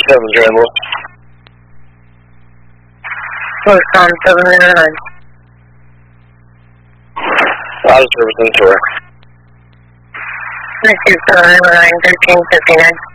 7's Randall. Postcom 709. Out of service in Tora. Receive 709, 1359.